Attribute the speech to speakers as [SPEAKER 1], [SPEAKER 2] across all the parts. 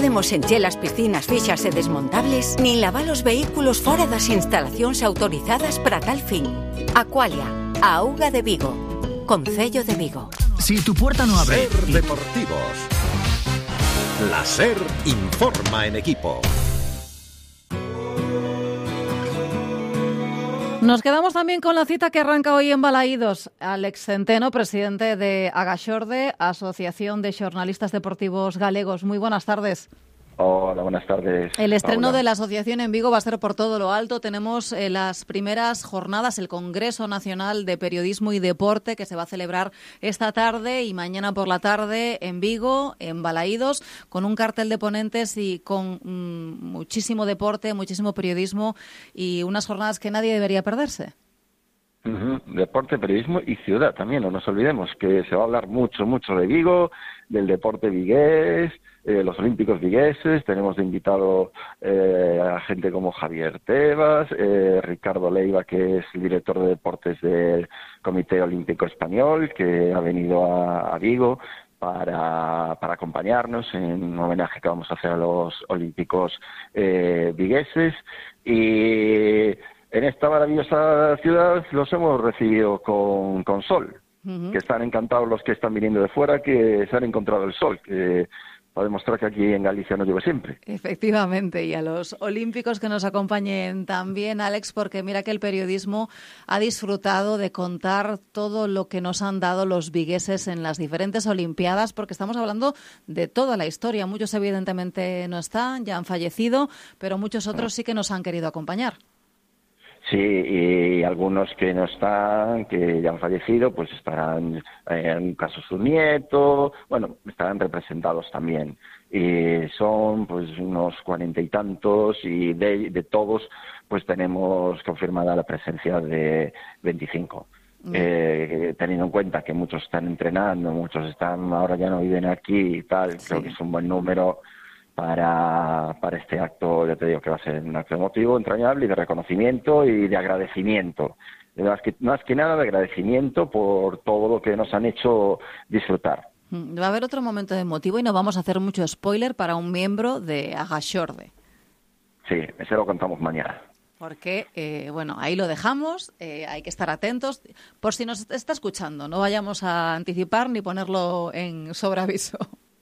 [SPEAKER 1] podemos encher las piscinas fixas e desmontables nin lavar os vehículos fora das instalacións autorizadas para tal fin. Aqualia, a auga de Vigo. Concello de Vigo.
[SPEAKER 2] Si tu puerta no abre...
[SPEAKER 3] SER Deportivos. La SER informa en equipo.
[SPEAKER 4] Nos quedamos también con la cita que arranca hoy en Balaídos. Alex Centeno, presidente de Agaxorde, Asociación de Xornalistas Deportivos Galegos. Muy buenas tardes.
[SPEAKER 5] Hola, buenas tardes.
[SPEAKER 4] El estreno
[SPEAKER 5] Hola.
[SPEAKER 4] de la asociación en Vigo va a ser por todo lo alto. Tenemos las primeras jornadas, el Congreso Nacional de Periodismo y Deporte, que se va a celebrar esta tarde y mañana por la tarde en Vigo, en Balaídos, con un cartel de ponentes y con muchísimo deporte, muchísimo periodismo y unas jornadas que nadie debería perderse.
[SPEAKER 5] Deporte, periodismo y ciudad también, no nos olvidemos que se va a hablar mucho de Vigo, del deporte vigués, los olímpicos vigueses. Tenemos de invitado a gente como Javier Tebas, Ricardo Leiva, que es el director de deportes del Comité Olímpico Español, que ha venido a Vigo para acompañarnos en un homenaje que vamos a hacer a los olímpicos vigueses. Y en esta maravillosa ciudad los hemos recibido con sol, que están encantados los que están viniendo de fuera, que se han encontrado el sol, que para demostrar que aquí en Galicia no llueve siempre.
[SPEAKER 4] Efectivamente, y a los olímpicos que nos acompañen también, Alex, porque mira que el periodismo ha disfrutado de contar todo lo que nos han dado los vigueses en las diferentes olimpiadas, porque estamos hablando de toda la historia. Muchos evidentemente no están, ya han fallecido, pero muchos otros sí que nos han querido acompañar.
[SPEAKER 5] Sí, y algunos que no están, que ya han fallecido, pues estarán, en un caso su nieto, bueno, estarán representados también. Y son pues unos 40 y tantos, y de todos pues tenemos confirmada la presencia de 25. Teniendo en cuenta que muchos están entrenando, muchos están, ahora ya no viven aquí y tal, sí. Creo que es un buen número para este acto. Ya te digo que va a ser un acto emotivo, entrañable y de reconocimiento y de agradecimiento. Más que nada de agradecimiento por todo lo que nos han hecho disfrutar.
[SPEAKER 4] Va a haber otro momento emotivo y no vamos a hacer mucho spoiler para un miembro de Agaxorde.
[SPEAKER 5] Sí, eso lo contamos mañana.
[SPEAKER 4] Porque, bueno, ahí lo dejamos, hay que estar atentos. Por si nos está escuchando, no vayamos a anticipar ni ponerlo en sobreaviso.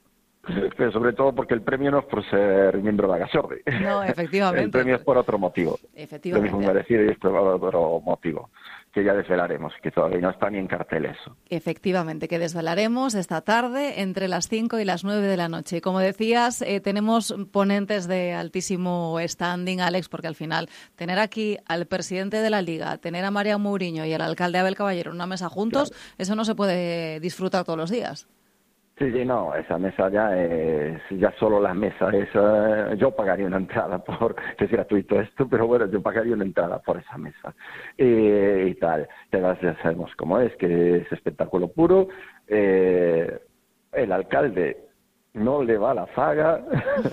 [SPEAKER 5] Pero sobre todo porque el premio no es por ser miembro de Agaxorde.
[SPEAKER 4] No, efectivamente.
[SPEAKER 5] El premio es por otro motivo.
[SPEAKER 4] Efectivamente.
[SPEAKER 5] Lo mismo merecido y es por otro motivo, que ya desvelaremos, que todavía no está ni en cartel eso.
[SPEAKER 4] Efectivamente, que desvelaremos esta tarde entre las 5 y las 9 de la noche. Y como decías, tenemos ponentes de altísimo standing, Alex, porque al final tener aquí al presidente de la Liga, tener a María Mourinho y al alcalde Abel Caballero en una mesa juntos, claro, eso no se puede disfrutar todos los días.
[SPEAKER 5] Sí, no, esa mesa ya es, ya solo la mesa esa, yo pagaría una entrada por, que es gratuito esto, pero bueno, yo pagaría una entrada por esa mesa y tal. Ya sabemos cómo es, que es espectáculo puro. El alcalde no le va a la zaga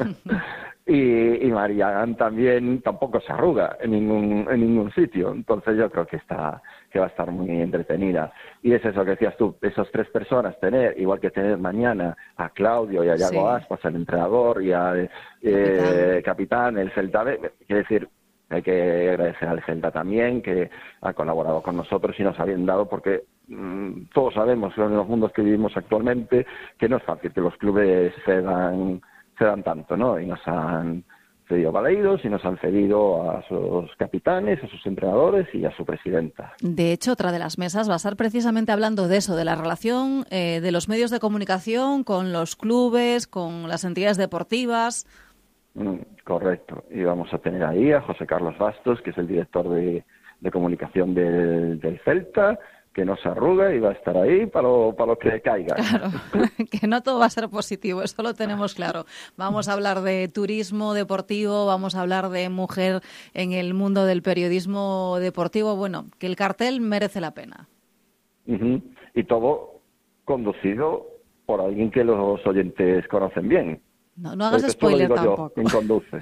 [SPEAKER 5] y Marián también tampoco se arruga en ningún sitio. Entonces yo creo que va a estar muy entretenida. Y es eso que decías tú, esas tres personas tener, igual que tener mañana a Claudio y a Iago Aspas, el entrenador, y al capitán, el Celta B, quiere decir, hay que agradecer al Celta también, que ha colaborado con nosotros y nos ha bien dado, porque todos sabemos en los mundos que vivimos actualmente que no es fácil que los clubes se dan tanto, ¿no? Y nos han cedido Balaídos y nos han cedido a sus capitanes, a sus entrenadores y a su presidenta.
[SPEAKER 4] De hecho, otra de las mesas va a estar precisamente hablando de eso, de la relación de los medios de comunicación con los clubes, con las entidades deportivas.
[SPEAKER 5] Correcto. Y vamos a tener ahí a José Carlos Bastos, que es el director de comunicación del Celta, que no se arruga y va a estar ahí para lo que caiga.
[SPEAKER 4] Claro, que no todo va a ser positivo, eso lo tenemos claro. Vamos a hablar de turismo deportivo, vamos a hablar de mujer en el mundo del periodismo deportivo. Bueno, que el cartel merece la pena.
[SPEAKER 5] Y todo conducido por alguien que los oyentes conocen bien.
[SPEAKER 4] No hagas spoiler tampoco.
[SPEAKER 5] ¿Quién conduce?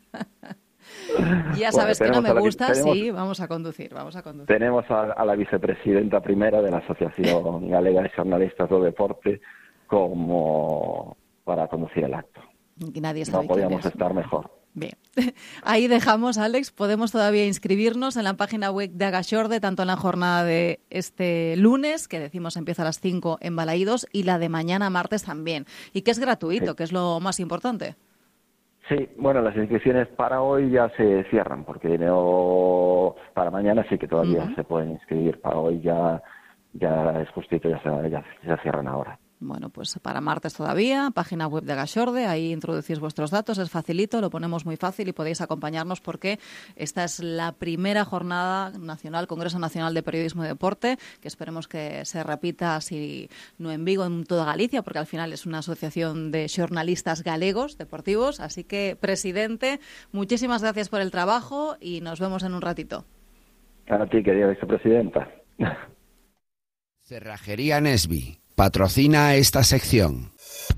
[SPEAKER 4] Ya sabes que no me gusta, sí, vamos a conducir.
[SPEAKER 5] Tenemos a la vicepresidenta primera de la Asociación Galega de Xornalistas do Deporte como para conducir el acto.
[SPEAKER 4] Y nadie sabe
[SPEAKER 5] no podíamos
[SPEAKER 4] quién es.
[SPEAKER 5] estar mejor.
[SPEAKER 4] Bien, ahí dejamos, Alex. Podemos todavía inscribirnos en la página web de Agaxorde, tanto en la jornada de este lunes, que decimos empieza a las 5 en Balaídos, y la de mañana martes también. Y que es gratuito,
[SPEAKER 5] Sí.
[SPEAKER 4] que es lo más importante.
[SPEAKER 5] Sí, bueno, las inscripciones para hoy ya se cierran, porque para mañana sí que todavía se pueden inscribir. Para hoy ya es justito, ya se cierran ahora.
[SPEAKER 4] Bueno, pues para martes todavía, página web de Agaxorde, ahí introducís vuestros datos, es facilito, lo ponemos muy fácil y podéis acompañarnos porque esta es la primera jornada nacional, Congreso Nacional de Periodismo y Deporte, que esperemos que se repita, si no en Vigo, en toda Galicia, porque al final es una asociación de xornalistas galegos deportivos. Así que, presidente, muchísimas gracias por el trabajo y nos vemos en un ratito.
[SPEAKER 5] A ti, querida vicepresidenta.
[SPEAKER 2] Cerrajería Nesby patrocina esta sección.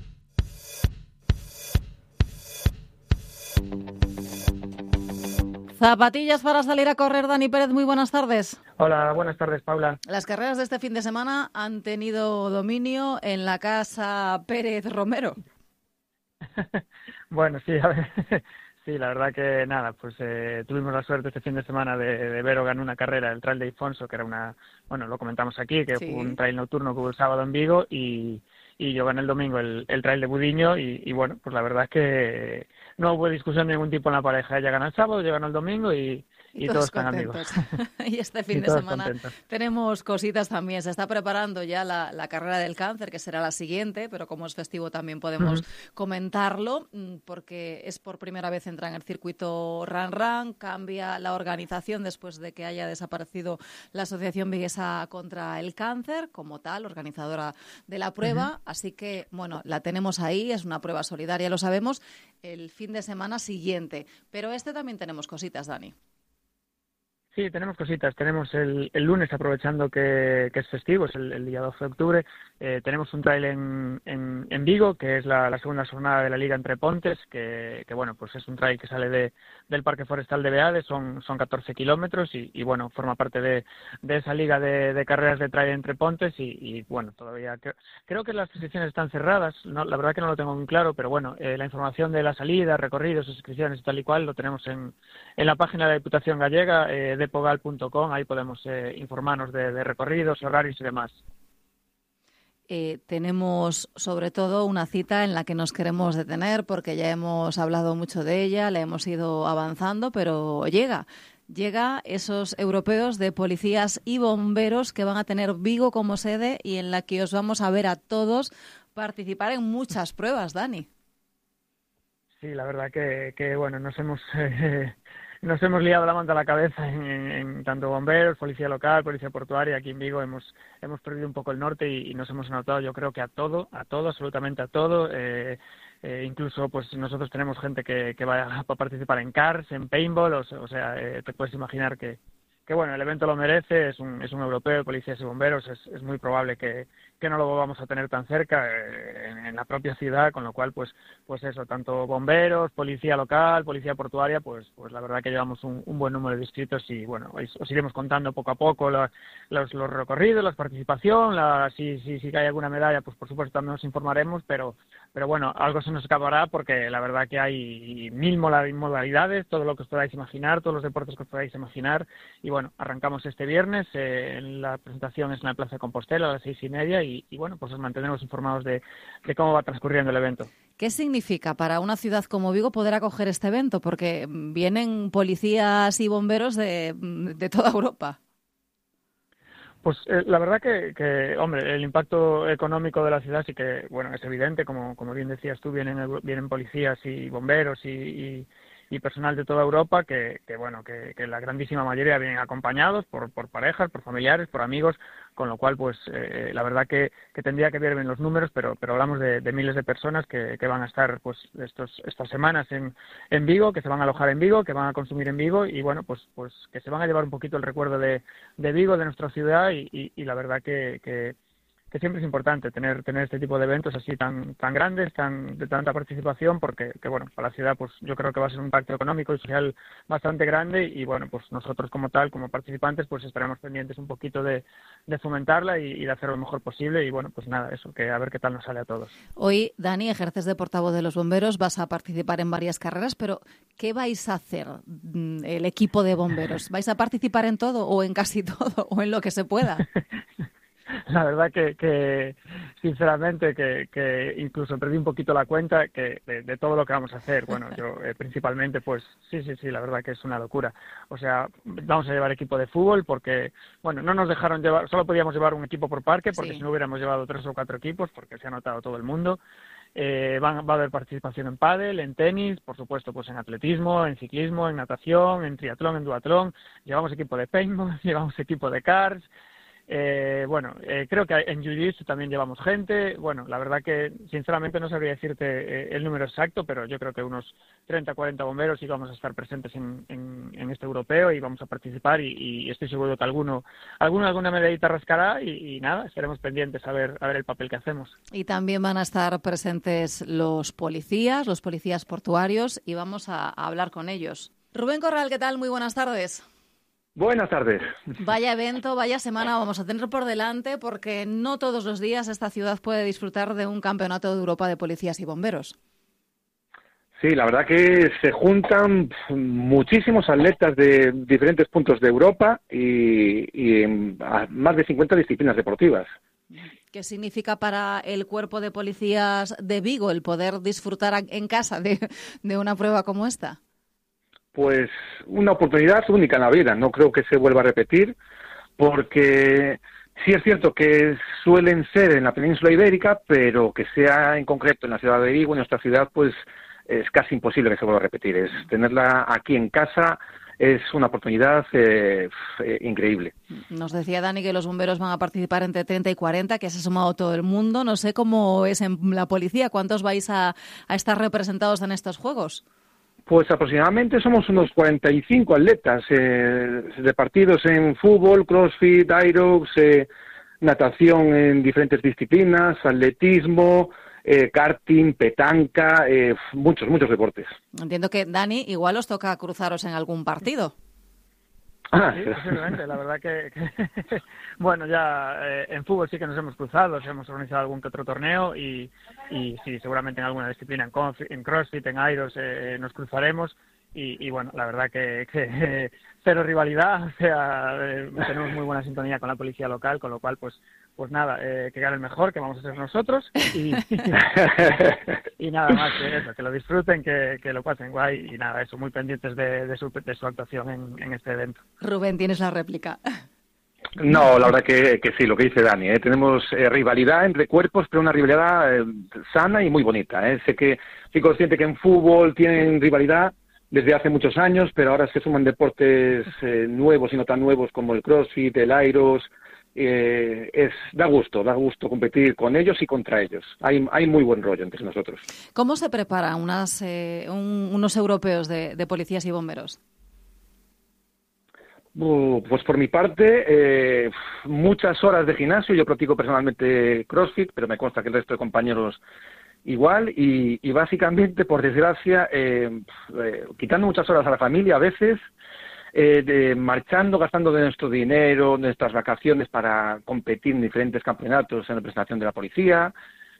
[SPEAKER 4] Zapatillas para salir a correr, Dani Pérez, muy buenas tardes.
[SPEAKER 6] Hola, buenas tardes, Paula.
[SPEAKER 4] Las carreras de este fin de semana han tenido dominio en la casa Pérez Romero.
[SPEAKER 6] Bueno, sí, a ver, sí, la verdad que nada, pues tuvimos la suerte este fin de semana de ver o ganar una carrera, el Trail de Ifonso, que era lo comentamos aquí, que
[SPEAKER 4] Sí.
[SPEAKER 6] fue un trail nocturno que hubo el sábado en Vigo y yo gané el domingo el Trail de Budiño y bueno, pues la verdad es que no hubo discusión de ningún tipo en la pareja. Ella gana el sábado, yo gano el domingo y todos están amigos.
[SPEAKER 4] Y este fin
[SPEAKER 6] Y
[SPEAKER 4] de
[SPEAKER 6] todos
[SPEAKER 4] semana
[SPEAKER 6] contentos.
[SPEAKER 4] tenemos cositas también. Se está preparando ya la carrera del cáncer, que será la siguiente, pero como es festivo también podemos comentarlo, porque es por primera vez entra en el circuito Run, cambia la organización después de que haya desaparecido la Asociación Viguesa contra el Cáncer, como tal, organizadora de la prueba. Así que, bueno, la tenemos ahí, es una prueba solidaria, lo sabemos, el fin de semana siguiente. Pero también tenemos cositas, Dani.
[SPEAKER 6] Sí, tenemos cositas. Tenemos el lunes, aprovechando que es festivo, es el día 12 de octubre, tenemos un trail en Vigo, que es la segunda jornada de la Liga Entre Pontes, que bueno, pues es un trail que sale del Parque Forestal de Beade, son 14 kilómetros y bueno, forma parte de esa liga de carreras de trail entre Pontes y bueno, todavía creo que las inscripciones están cerradas, no, la verdad que no lo tengo muy claro, pero bueno, la información de la salida, recorridos, inscripciones y tal y cual lo tenemos en la página de la Diputación Gallega, depogal.com, ahí podemos informarnos de recorridos, horarios y demás.
[SPEAKER 4] Tenemos sobre todo una cita en la que nos queremos detener porque ya hemos hablado mucho de ella, la hemos ido avanzando, pero llega esos europeos de policías y bomberos que van a tener Vigo como sede y en la que os vamos a ver a todos participar en muchas pruebas, Dani.
[SPEAKER 6] Sí, la verdad que bueno, nos hemos liado la manta a la cabeza en tanto bomberos, policía local, policía portuaria. Aquí en Vigo hemos perdido un poco el norte y nos hemos anotado, yo creo que a todo, absolutamente a todo. Incluso pues nosotros tenemos gente que va a participar en cars, en paintball, o sea, te puedes imaginar que bueno, el evento lo merece, es un europeo de policías y bomberos, es muy probable que no lo vamos a tener tan cerca en la propia ciudad, con lo cual pues eso, tanto bomberos, policía local, policía portuaria, pues la verdad que llevamos un buen número de inscritos y bueno, os iremos contando poco a poco los recorridos, la participación, si hay alguna medalla, pues por supuesto también nos informaremos, pero bueno, algo se nos escapará porque la verdad que hay 1000 modalidades, todo lo que os podáis imaginar, todos los deportes que os podáis imaginar y bueno, arrancamos este viernes, la presentación es en la Plaza de Compostela a las 6:30 y bueno, pues os mantendremos informados de cómo va transcurriendo el evento.
[SPEAKER 4] ¿Qué significa para una ciudad como Vigo poder acoger este evento? Porque vienen policías y bomberos de toda Europa.
[SPEAKER 6] Pues la verdad que, hombre, el impacto económico de la ciudad sí que, bueno, es evidente, como bien decías tú, vienen policías y bomberos y personal de toda Europa que la grandísima mayoría vienen acompañados por parejas, por familiares, por amigos, con lo cual pues la verdad que tendría que ver bien los números, pero hablamos de miles de personas que van a estar pues estas semanas en Vigo, que se van a alojar en Vigo, que van a consumir en Vigo y bueno, pues que se van a llevar un poquito el recuerdo de Vigo, de nuestra ciudad y la verdad que siempre es importante tener este tipo de eventos así tan grandes, de tanta participación, porque bueno, para la ciudad pues yo creo que va a ser un impacto económico y social bastante grande, y bueno, pues nosotros como participantes, pues estaremos pendientes un poquito de fomentarla y de hacer lo mejor posible, y bueno, pues nada, eso, que a ver qué tal nos sale a todos.
[SPEAKER 4] Hoy, Dani, ejerces de portavoz de los bomberos, vas a participar en varias carreras, pero ¿qué vais a hacer el equipo de bomberos? ¿Vais a participar en todo o en casi todo o en lo que se pueda?
[SPEAKER 6] La verdad que sinceramente que incluso perdí un poquito la cuenta de todo lo que vamos a hacer. Bueno, yo principalmente pues sí, la verdad que es una locura. O sea, vamos a llevar equipo de fútbol porque, bueno, no nos dejaron llevar, solo podíamos llevar un equipo por parque, porque si no hubiéramos llevado 3 o 4 equipos, porque se ha notado todo el mundo. Va a haber participación en pádel, en tenis, por supuesto, pues en atletismo, en ciclismo, en natación, en triatlón, en duatlón. Llevamos equipo de paintball, llevamos equipo de cars. Creo que en jiu-jitsu también llevamos gente. Bueno, la verdad que sinceramente no sabría decirte el número exacto, pero yo creo que unos 30, 40 bomberos sí vamos a estar presentes en este europeo y vamos a participar, y estoy seguro que alguna medallita rascará, y nada, estaremos pendientes a ver el papel que hacemos.
[SPEAKER 4] Y también van a estar presentes los policías portuarios, y vamos a hablar con ellos. Rubén Corral, ¿qué tal? Muy buenas tardes.
[SPEAKER 7] Buenas tardes.
[SPEAKER 4] Vaya evento, vaya semana vamos a tener por delante, porque no todos los días esta ciudad puede disfrutar de un campeonato de Europa de policías y bomberos.
[SPEAKER 7] Sí, la verdad que se juntan muchísimos atletas de diferentes puntos de Europa y en más de 50 disciplinas deportivas.
[SPEAKER 4] ¿Qué significa para el cuerpo de policías de Vigo el poder disfrutar en casa de una prueba como esta?
[SPEAKER 7] Pues una oportunidad única en la vida, no creo que se vuelva a repetir, porque sí es cierto que suelen ser en la península ibérica, pero que sea en concreto en la ciudad de Vigo, en nuestra ciudad, pues es casi imposible que se vuelva a repetir. Es tenerla aquí en casa es una oportunidad increíble.
[SPEAKER 4] Nos decía Dani que los bomberos van a participar entre 30 y 40, que se ha sumado todo el mundo. No sé cómo es en la policía, ¿cuántos vais a estar representados en estos Juegos?
[SPEAKER 7] Pues aproximadamente somos unos 45 atletas repartidos en fútbol, crossfit, aerox, natación en diferentes disciplinas, atletismo, karting, petanca, muchos deportes.
[SPEAKER 4] Entiendo que, Dani, igual os toca cruzaros en algún partido.
[SPEAKER 6] Sí, posiblemente. La verdad que bueno, ya en fútbol sí que nos hemos cruzado, hemos organizado algún que otro torneo y sí, seguramente en alguna disciplina, en CrossFit, en Aeros, nos cruzaremos y bueno, la verdad que cero rivalidad, o sea, tenemos muy buena sintonía con la policía local, con lo cual pues nada, que gane el mejor, que vamos a ser nosotros y nada más que eso, que lo disfruten, que lo pasen guay y nada, eso, muy pendientes de su actuación en este evento.
[SPEAKER 4] Rubén, tienes la réplica.
[SPEAKER 7] No, la verdad que sí, lo que dice Dani, tenemos rivalidad entre cuerpos, pero una rivalidad sana y muy bonita. Sé que soy consciente que en fútbol tienen rivalidad desde hace muchos años, pero ahora se suman deportes nuevos y no tan nuevos como el CrossFit, el Aeros. Da gusto competir con ellos y contra ellos. Hay muy buen rollo entre nosotros.
[SPEAKER 4] ¿Cómo se preparan unos europeos de policías y bomberos?
[SPEAKER 7] Pues por mi parte, muchas horas de gimnasio. Yo practico personalmente CrossFit, pero me consta que el resto de compañeros igual. Y básicamente, por desgracia, quitando muchas horas a la familia a veces, marchando, gastando de nuestro dinero, nuestras vacaciones para competir en diferentes campeonatos en representación de la policía,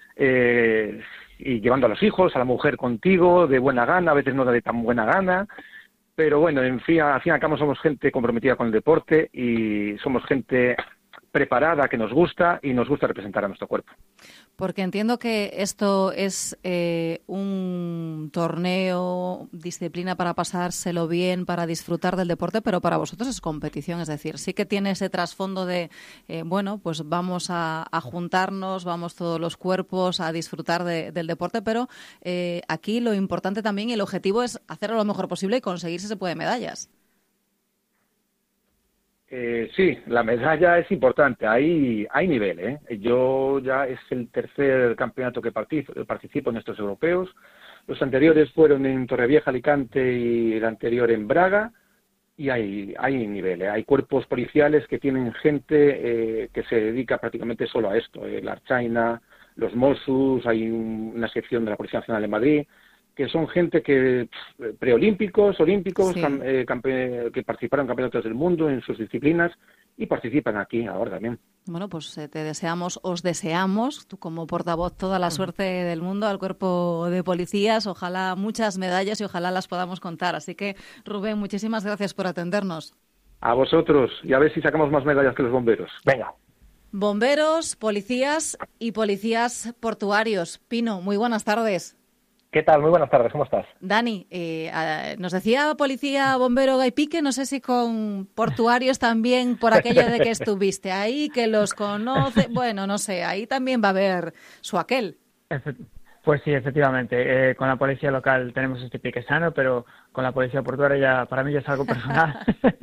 [SPEAKER 7] y llevando a los hijos, a la mujer contigo, de buena gana, a veces no de tan buena gana. Pero bueno, en fin, al fin y al cabo somos gente comprometida con el deporte y somos gente preparada, que nos gusta y nos gusta representar a nuestro cuerpo.
[SPEAKER 4] Porque entiendo que esto es un torneo, disciplina para pasárselo bien, para disfrutar del deporte, pero para vosotros es competición, es decir, sí que tiene ese trasfondo de, pues vamos a juntarnos, vamos todos los cuerpos a disfrutar del deporte, pero aquí lo importante también y el objetivo es hacerlo lo mejor posible y conseguir, si se puede, medallas.
[SPEAKER 7] Sí, la medalla es importante, hay nivel, Yo ya es el tercer campeonato que participo en estos europeos. Los anteriores fueron en Torrevieja, Alicante y el anterior en Braga. y hay niveles. Hay cuerpos policiales que tienen gente que se dedica prácticamente solo a esto. La Archaina, los Mossos, hay una sección de la Policía Nacional de Madrid, que son gente que preolímpicos, olímpicos,
[SPEAKER 4] Sí.
[SPEAKER 7] Que participaron en campeonatos del mundo en sus disciplinas y participan aquí ahora también.
[SPEAKER 4] Bueno, pues os deseamos, tú como portavoz, toda la suerte del mundo al cuerpo de policías. Ojalá muchas medallas y ojalá las podamos contar. Así que, Rubén, muchísimas gracias por atendernos.
[SPEAKER 7] A vosotros, y a ver si sacamos más medallas que los bomberos.
[SPEAKER 8] Venga.
[SPEAKER 4] Bomberos, policías y policías portuarios. Pino, muy buenas tardes.
[SPEAKER 8] ¿Qué tal? Muy buenas tardes, ¿cómo estás?
[SPEAKER 4] Dani, nos decía policía, bombero, Gaipique, no sé si con portuarios también, por aquello de que estuviste ahí, que los conoce, bueno, no sé, ahí también va a haber su aquel.
[SPEAKER 6] Pues sí, efectivamente. Con la policía local tenemos este pique sano, pero con la policía portuaria ya, para mí ya es algo personal.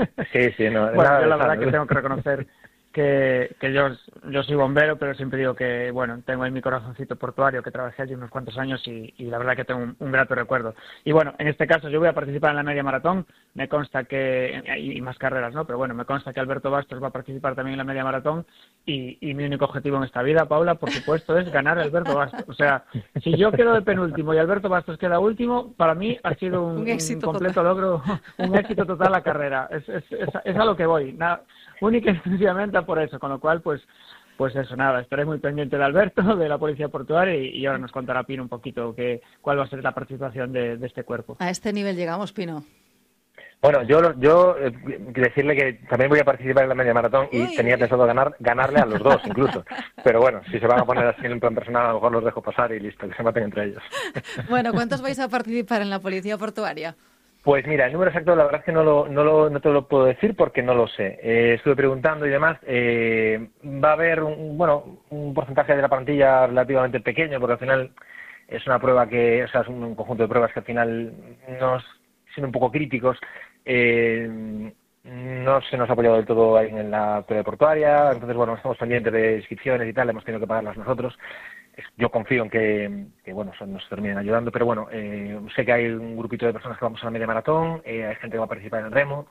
[SPEAKER 8] Sí, no.
[SPEAKER 6] Bueno, yo la verdad que tengo que reconocer que yo soy bombero, pero siempre digo que, bueno, tengo ahí mi corazoncito portuario, que trabajé allí unos cuantos años y la verdad que tengo un grato recuerdo. Y bueno, en este caso yo voy a participar en la media maratón, me consta que, y más carreras, ¿no? Pero bueno, me consta que Alberto Bastos va a participar también en la media maratón y mi único objetivo en esta vida, Paula, por supuesto, es ganar a Alberto Bastos. O sea, si yo quedo de penúltimo y Alberto Bastos queda último, para mí ha sido un completo
[SPEAKER 4] total.
[SPEAKER 6] Logro, un éxito total la carrera. Es a lo que voy. Nada, única y exclusivamente por eso, con lo cual, pues eso, nada, estaré muy pendiente de Alberto, de la Policía Portuaria y ahora nos contará Pino un poquito cuál va a ser la participación de este cuerpo.
[SPEAKER 4] A este nivel llegamos, Pino.
[SPEAKER 8] Bueno, yo decirle que también voy a participar en la media maratón y tenía pensado ganarle a los dos incluso. Pero bueno, si se van a poner así en plan personal, a lo mejor los dejo pasar y listo, que se maten entre ellos.
[SPEAKER 4] Bueno, ¿cuántos vais a participar en la Policía Portuaria?
[SPEAKER 8] Pues mira, el número exacto la verdad es que no te lo puedo decir porque no lo sé. Estuve preguntando y demás. Va a haber un porcentaje de la plantilla relativamente pequeño porque al final es una prueba es un conjunto de pruebas que al final siendo un poco críticos, no se nos ha apoyado del todo ahí en la prueba portuaria. Entonces, bueno, estamos pendientes de inscripciones y tal, hemos tenido que pagarlas nosotros. Yo confío en que nos terminen ayudando, pero bueno, sé que hay un grupito de personas que vamos a la media maratón, hay gente que va a participar en el remo,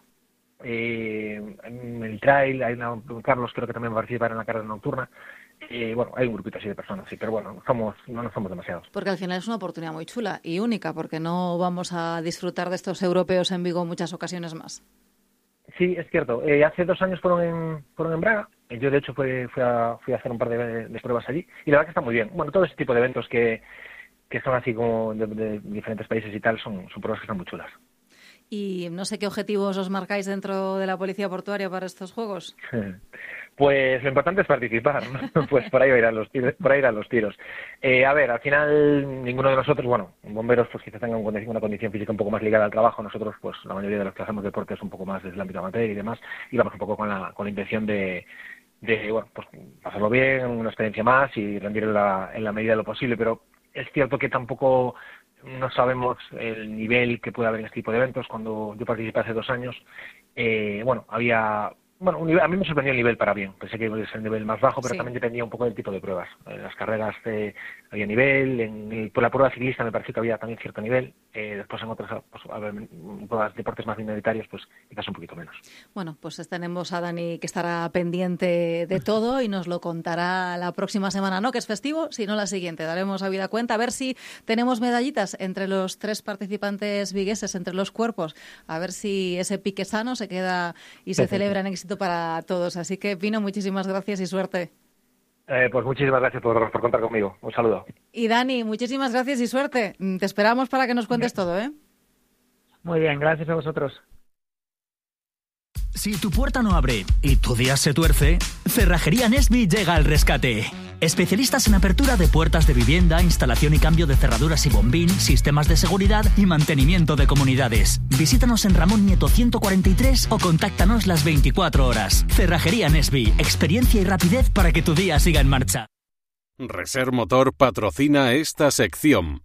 [SPEAKER 8] en el trail, Carlos creo que también va a participar en la carrera nocturna. Hay un grupito así de personas, sí, pero bueno, no somos demasiados.
[SPEAKER 4] Porque al final es una oportunidad muy chula y única, porque no vamos a disfrutar de estos europeos en Vigo muchas ocasiones más.
[SPEAKER 8] Sí, es cierto. Hace 2 años fueron en Braga. Yo, de hecho, fui a hacer un par de pruebas allí. Y la verdad que está muy bien. Bueno, todo ese tipo de eventos que son así como de diferentes países y tal, son pruebas que están muy chulas.
[SPEAKER 4] Y no sé qué objetivos os marcáis dentro de la Policía Portuaria para estos juegos.
[SPEAKER 8] Pues lo importante es participar, ¿no? Pues por ahí irán los tiros. A ver, al final ninguno de nosotros, bomberos pues quizás tengan una condición física un poco más ligada al trabajo. Nosotros, pues la mayoría de los que hacemos deporte es un poco más desde el ámbito amateur y demás. Y vamos un poco con la intención de pues pasarlo bien, una experiencia más y rendir en la medida de lo posible. Pero es cierto que tampoco no sabemos el nivel que puede haber en este tipo de eventos. Cuando yo participé hace 2 años, había un nivel, a mí me sorprendió el nivel para bien. Pensé que iba a ser el nivel más bajo, pero
[SPEAKER 4] Sí.
[SPEAKER 8] También dependía un poco del tipo de pruebas. En las carreras había nivel, por la prueba ciclista me pareció que había también cierto nivel. Después en otras pruebas, deportes más minoritarios, pues quizás un poquito menos.
[SPEAKER 4] Bueno, pues tenemos a Dani que estará pendiente de todo y nos lo contará la próxima semana, ¿no? Que es festivo, sino la siguiente. Daremos habida cuenta, a ver si tenemos medallitas entre los 3 participantes vigueses, entre los cuerpos, a ver si ese pique sano se queda y se celebra en éxito para todos. Así que, Pino, muchísimas gracias y suerte.
[SPEAKER 8] Pues muchísimas gracias por contar conmigo. Un saludo.
[SPEAKER 4] Y Dani, muchísimas gracias y suerte. Te esperamos para que nos cuentes todo, ¿eh?
[SPEAKER 6] Muy bien, gracias a vosotros.
[SPEAKER 9] Si tu puerta no abre y tu día se tuerce, Cerrajería Nesby llega al rescate. Especialistas en apertura de puertas de vivienda, instalación y cambio de cerraduras y bombín, sistemas de seguridad y mantenimiento de comunidades. Visítanos en Ramón Nieto 143 o contáctanos las 24 horas. Cerrajería Nesby, experiencia y rapidez para que tu día siga en marcha.
[SPEAKER 3] Reser Motor patrocina esta sección.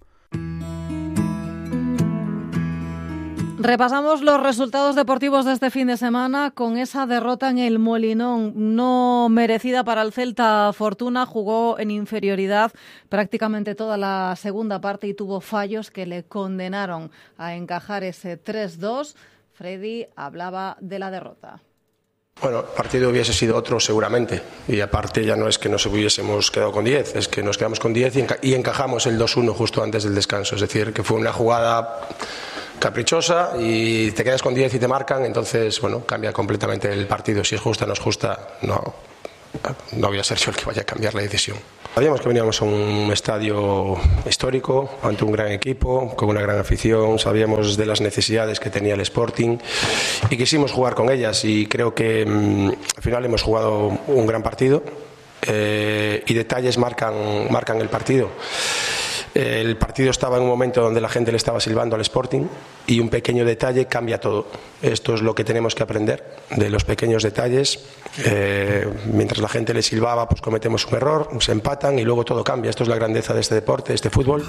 [SPEAKER 4] Repasamos los resultados deportivos de este fin de semana con esa derrota en el Molinón, no merecida para el Celta Fortuna. Jugó en inferioridad prácticamente toda la segunda parte y tuvo fallos que le condenaron a encajar ese 3-2. Freddy hablaba de la derrota.
[SPEAKER 10] Bueno, el partido hubiese sido otro seguramente, y aparte ya no es que nos hubiésemos quedado con 10, es que nos quedamos con 10 y encajamos el 2-1 justo antes del descanso, es decir, que fue una jugada caprichosa y te quedas con 10 y te marcan, entonces bueno, cambia completamente el partido. Si es justa o no es justa, no voy a ser yo el que vaya a cambiar la decisión. Sabíamos que veníamos a un estadio histórico, ante un gran equipo, con una gran afición, sabíamos de las necesidades que tenía el Sporting y quisimos jugar con ellas, y creo que al final hemos jugado un gran partido y detalles marcan el partido. El partido estaba en un momento donde la gente le estaba silbando al Sporting y un pequeño detalle cambia todo. Esto es lo que tenemos que aprender de los pequeños detalles. Mientras la gente le silbaba, pues cometemos un error, se empatan y luego todo cambia. Esto es la grandeza de este deporte, de este fútbol.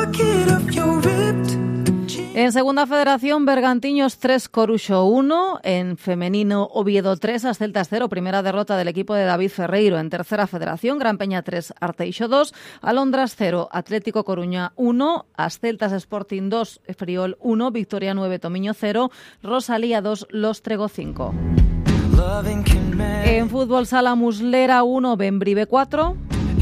[SPEAKER 4] En segunda federación, Bergantiños 3, Coruxo 1. En femenino, Oviedo 3, Asceltas 0. Primera derrota del equipo de David Ferreiro. En tercera federación, Gran Peña 3, Arteixo 2. Alondras 0, Atlético Coruña 1. Asceltas Sporting 2, Friol 1. Victoria 9, Tomiño 0. Rosalía 2, Los Trego 5. En fútbol sala, Muslera 1, Bembrive 4.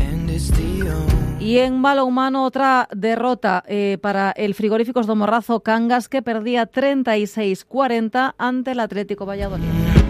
[SPEAKER 4] Y en balonmano, otra derrota para el Frigoríficos do Morrazo Cangas, que perdía 36-40 ante el Atlético Valladolid.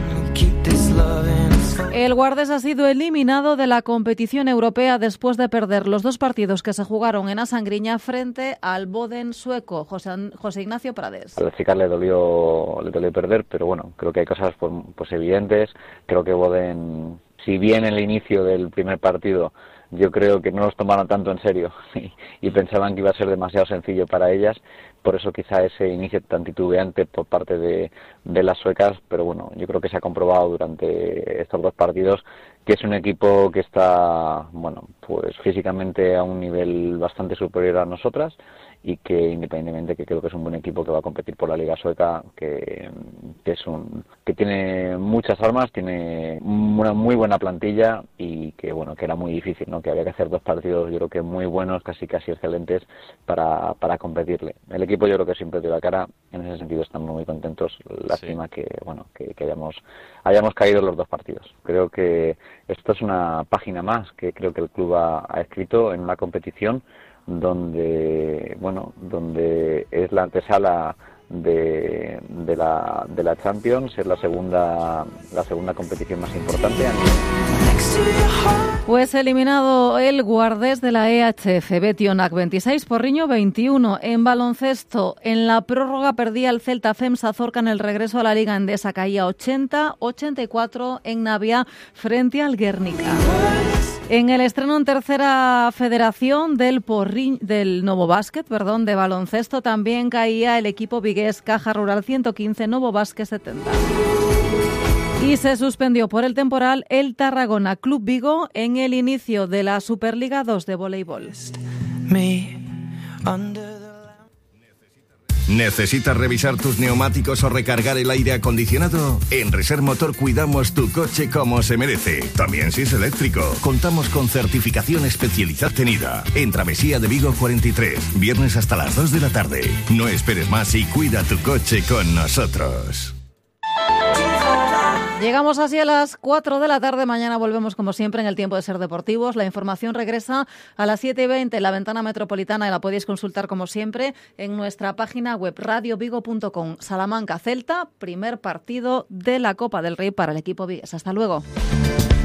[SPEAKER 4] El Guardés ha sido eliminado de la competición europea después de perder los 2 partidos que se jugaron en Asangriña frente al Boden sueco. José Ignacio Prades.
[SPEAKER 11] A las chicas le dolió perder, pero bueno, creo que hay cosas pues evidentes. Creo que Boden, si bien en el inicio del primer partido yo creo que no los tomaron tanto en serio y pensaban que iba a ser demasiado sencillo para ellas, por eso quizá ese inicio tan titubeante por parte de las suecas, pero bueno, yo creo que se ha comprobado durante estos 2 partidos que es un equipo que está, bueno, pues físicamente a un nivel bastante superior a nosotras, y que independientemente que creo que es un buen equipo que va a competir por la Liga Sueca, que tiene muchas armas, tiene una muy buena plantilla, y que bueno, que era muy difícil, ¿no? Que había que hacer 2 partidos yo creo que muy buenos, casi excelentes para competirle. El equipo yo creo que siempre dio la cara, en ese sentido estamos muy contentos. Lástima que bueno, que hayamos caído en los 2 partidos. Creo que esto es una página más que creo que el club ha escrito en una competición donde es la antesala de la Champions, es la segunda competición más importante.
[SPEAKER 4] Pues eliminado el Guardés de la EHF, Betionac 26, Porriño 21. En baloncesto, en la prórroga perdía el Celta FEMSA Zorca en el regreso a la Liga Endesa, caía 80-84 en Navia frente al Guernica. En el estreno en tercera federación del Novo Básquet, de baloncesto, también caía el equipo vigués Caja Rural 115, Novo Básquet 70. Y se suspendió por el temporal el Tarragona Club Vigo en el inicio de la Superliga 2 de voleibol.
[SPEAKER 12] ¿Necesitas revisar tus neumáticos o recargar el aire acondicionado? En Reser Motor cuidamos tu coche como se merece. También si es eléctrico. Contamos con certificación especializada tenida. En Travesía de Vigo 43. Viernes hasta las 2 de la tarde. No esperes más y cuida tu coche con nosotros.
[SPEAKER 4] Llegamos así a las 4 de la tarde. Mañana volvemos como siempre en el Tiempo de Ser Deportivos. La información regresa a las 7:20 en la Ventana Metropolitana y la podéis consultar como siempre en nuestra página web radiovigo.com. Salamanca Celta, primer partido de la Copa del Rey para el equipo vigués. Hasta luego.